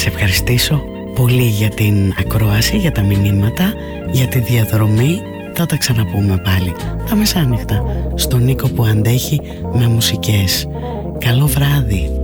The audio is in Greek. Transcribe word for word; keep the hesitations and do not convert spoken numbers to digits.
σε ευχαριστήσω πολύ για την ακρόαση, για τα μηνύματα, για τη διαδρομή. Θα τα ξαναπούμε πάλι τα μεσάνυχτα στον Νίκο που αντέχει με μουσικές. Καλό βράδυ.